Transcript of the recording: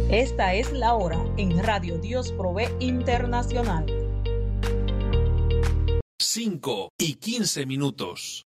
Esta es la hora en Radio Dios Provee Internacional. 5:15.